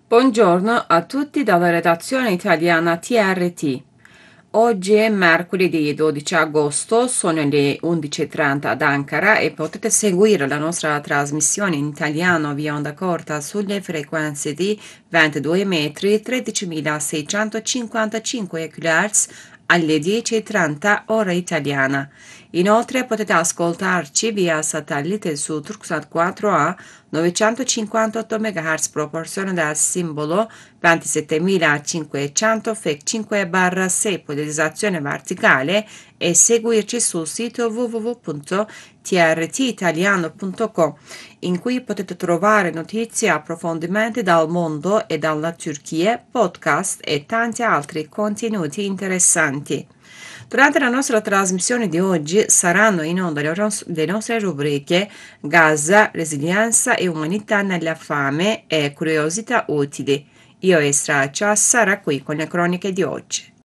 Buongiorno a tutti dalla redazione italiana TRT. Oggi è mercoledì 12 agosto, sono le 11:30 ad Ankara e potete seguire la nostra trasmissione in italiano via onda corta sulle frequenze di 22 metri, 13.655 kHz alle 10:30 ora italiana. Inoltre potete ascoltarci via satellite su Turksat 4A 958 MHz proporzionale al simbolo 27500 FEC 5/6 polarizzazione verticale e seguirci sul sito www.trtitaliano.com in cui potete trovare notizie e approfondimenti dal mondo e dalla Turchia, podcast e tanti altri contenuti interessanti. Durante la nostra trasmissione di oggi saranno in onda le nostre rubriche Gaza, resilienza e umanità nella fame e curiosità utili. Io e Straccia sarà qui con le croniche di oggi.